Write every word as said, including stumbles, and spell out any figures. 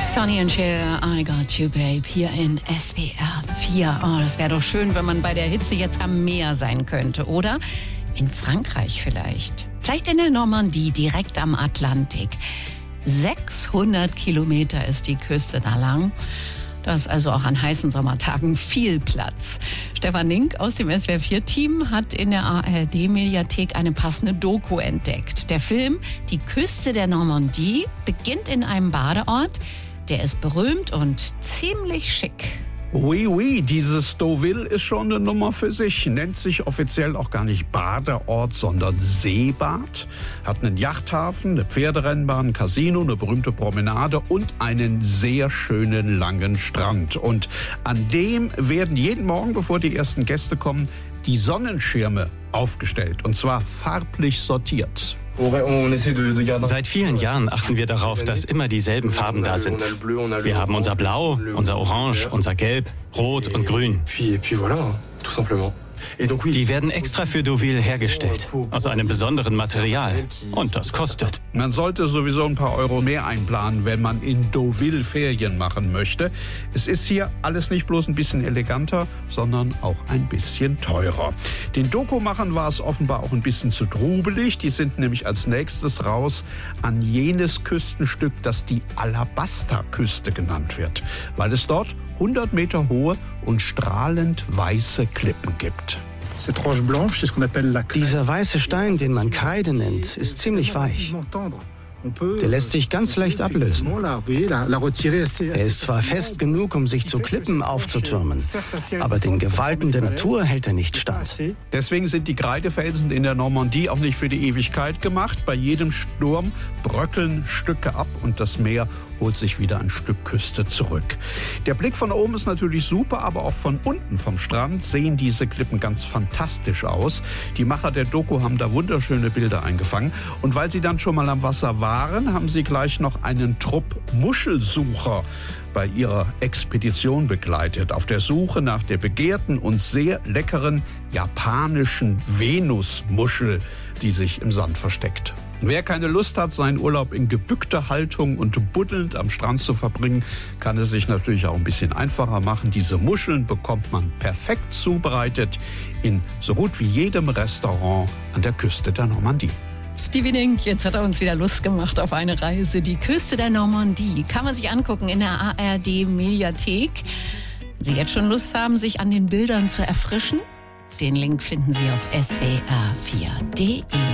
Sonny and Cher, I Got You Babe, hier in S W R vier. Oh, das wäre doch schön, wenn man bei der Hitze jetzt am Meer sein könnte, oder? In Frankreich vielleicht. Vielleicht in der Normandie, direkt am Atlantik. sechshundert Kilometer ist die Küste da lang. Da ist also auch an heißen Sommertagen viel Platz. Stefan Nink aus dem S W R vier Team hat in der A R D-Mediathek eine passende Doku entdeckt. Der Film Die Küste der Normandie beginnt in einem Badeort. Der ist berühmt und ziemlich schick. Oui, oui, dieses Deauville ist schon eine Nummer für sich. Nennt sich offiziell auch gar nicht Badeort, sondern Seebad. Hat einen Yachthafen, eine Pferderennbahn, ein Casino, eine berühmte Promenade und einen sehr schönen langen Strand. Und an dem werden jeden Morgen, bevor die ersten Gäste kommen, die Sonnenschirme aufgestellt. Und zwar farblich sortiert. Seit vielen Jahren achten wir darauf, dass immer dieselben Farben da sind. Wir haben unser Blau, unser Orange, unser Gelb, Rot und Grün. Die werden extra für Deauville hergestellt, aus einem besonderen Material. Und das kostet. Man sollte sowieso ein paar Euro mehr einplanen, wenn man in Deauville Ferien machen möchte. Es ist hier alles nicht bloß ein bisschen eleganter, sondern auch ein bisschen teurer. Den Doku-Machern war es offenbar auch ein bisschen zu trubelig. Die sind nämlich als nächstes raus an jenes Küstenstück, das die Alabasterküste genannt wird, weil es dort hundert Meter hohe und strahlend weiße Klippen gibt. Dieser weiße Stein, den man Kreide nennt, ist ziemlich weich. Der lässt sich ganz leicht ablösen. Er ist zwar fest genug, um sich zu Klippen aufzutürmen, aber den Gewalten der Natur hält er nicht stand. Deswegen sind die Kreidefelsen in der Normandie auch nicht für die Ewigkeit gemacht. Bei jedem Sturm bröckeln Stücke ab und das Meer holt sich wieder ein Stück Küste zurück. Der Blick von oben ist natürlich super, aber auch von unten vom Strand sehen diese Klippen ganz fantastisch aus. Die Macher der Doku haben da wunderschöne Bilder eingefangen. Und weil sie dann schon mal am Wasser waren, haben sie gleich noch einen Trupp Muschelsucher bei ihrer Expedition begleitet, auf der Suche nach der begehrten und sehr leckeren japanischen Venusmuschel, die sich im Sand versteckt. Wer keine Lust hat, seinen Urlaub in gebückter Haltung und buddelnd am Strand zu verbringen, kann es sich natürlich auch ein bisschen einfacher machen. Diese Muscheln bekommt man perfekt zubereitet in so gut wie jedem Restaurant an der Küste der Normandie. Stevie Nink, jetzt hat er uns wieder Lust gemacht auf eine Reise. Die Küste der Normandie kann man sich angucken in der A R D-Mediathek. Wenn Sie jetzt schon Lust haben, sich an den Bildern zu erfrischen, den Link finden Sie auf S W R vier punkt de.